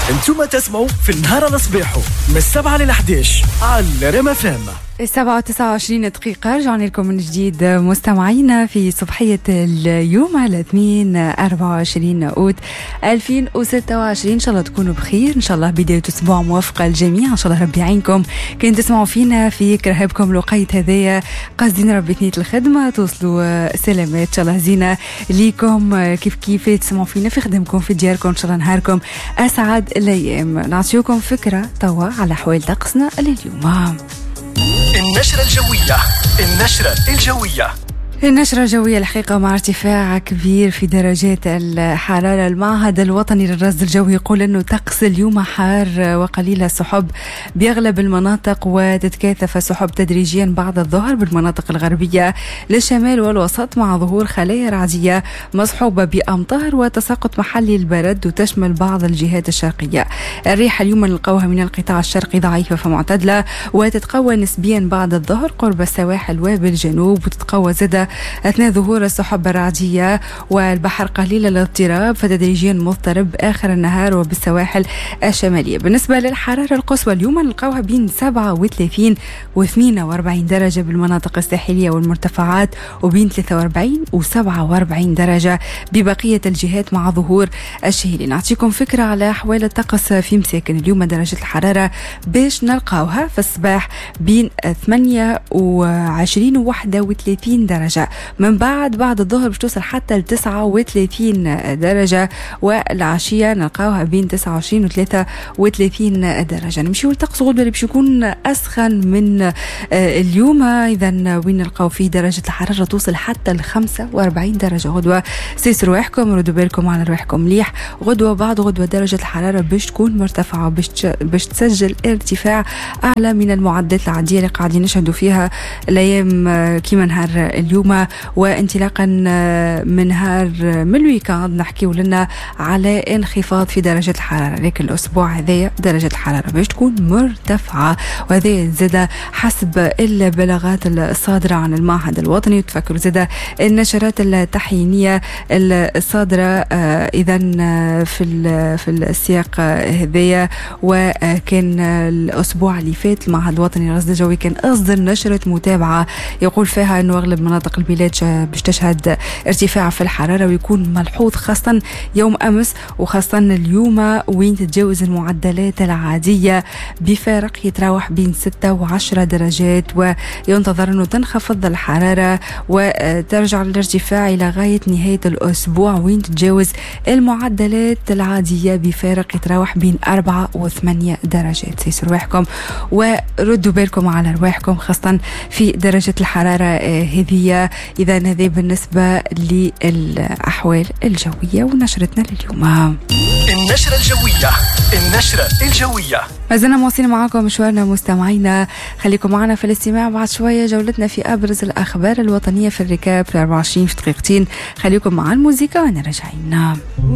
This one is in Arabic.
انتم تسمعوا في النهار الصباحو من 7 ل 11 على ريم اف ام. 7:29 رجعنا لكم من جديد مستمعينا في صبحية اليوم الاثنين 24 أوت 2026. إن شاء الله تكونوا بخير، إن شاء الله بداية أسبوع موفقة للجميع، إن شاء الله ربي يعينكم. كنت تسمعوا فينا في كرهبكم لقيت هذايا قاصدين ربي ثنية الخدمة توصلوا سلامات إن شاء الله زينة ليكم كيف تسمعوا فينا في خدمكم في دياركم، إن شاء الله نهاركم أسعد الأيام. نعطيكم فكرة توا على أحوال طقسنا لليوم. النشرة الجوية الحقيقة مع ارتفاع كبير في درجات الحرارة. المعهد الوطني للرصد الجوي يقول أنه طقس اليوم حار وقليل السحب بأغلب المناطق، وتتكاثف السحب تدريجيا بعد الظهر بالمناطق الغربية للشمال والوسط مع ظهور خلايا رعدية مصحوبة بأمطار وتساقط محلي البرد، وتشمل بعض الجهات الشرقية. الريح اليوم نلقوها من القطاع الشرقي ضعيفة فمعتدلة، وتتقوى نسبيا بعد الظهر قرب السواحل وبالجنوب، وتتقوى زادة أثناء ظهور السحب الرعدية والبحر قليل الاضطراب فتدريجيا مضطرب آخر النهار وبالسواحل الشمالية. بالنسبة للحرارة القصوى اليوم نلقاوها بين 37 و 42 درجة بالمناطق الساحلية والمرتفعات، وبين 43 و 47 درجة ببقية الجهات مع ظهور الشهيل. نعطيكم فكرة على أحوال الطقس في مساكن اليوم. درجة الحرارة باش نلقاوها في الصباح بين 28 و 31 درجة، من بعد الظهر باش توصل حتى ل 39 درجة، والعشية نلقاوها بين 29 و 33 درجة. نمشيو لطقس غدوة اللي باش يكون أسخن من اليوم، إذا وين نلقاو فيه درجة الحرارة توصل حتى ل 45 درجة غدوة. سيسروا رواحكم، ردوا بالكم على رواحكم مليح. غدوة بعد غدوة درجة الحرارة باش تكون مرتفعة، باش تسجل ارتفاع أعلى من المعدلات العادية اللي قاعدين نشهدوا فيها الأيام كيما نهار اليوم، وانطلاقا من نهار من الويكاند نحكيو لنا على انخفاض في درجة الحرارة، لكن الأسبوع هذايا درجة الحرارة باش تكون مرتفعة، وهذا زاد حسب البلاغات الصادرة عن المعهد الوطني. وتفكروا زاد النشرات التحيينية الصادرة إذا في السياق هذايا. وكان الأسبوع اللي فات المعهد الوطني للرصد الجوي كان أصدر نشرة متابعة يقول فيها أنه أغلب مناطق البلاد باش تشهد ارتفاع في الحرارة، ويكون ملحوظ خاصة يوم أمس وخاصة اليوم وين تتجاوز المعدلات العادية بفارق يتراوح بين 6 و 10 درجات، وينتظر أنه تنخفض الحرارة وترجع الارتفاع إلى غاية نهاية الأسبوع وين تتجاوز المعدلات العادية بفارق يتراوح بين 4 و 8 درجات. سيسروا رواحكم وردوا بالكم على رواحكم خاصة في درجة الحرارة هذه. إذا هذه بالنسبة للأحوال الجوية ونشرتنا لليوم. النشرة الجوية ما زلنا مواصلين معاكم مشوارنا مستمعينا، خليكم معنا في الاستماع. بعد شوية جولتنا في أبرز الأخبار الوطنية في الركاب في 24 دقيقتين. خليكم مع الموسيقى ونرجعين.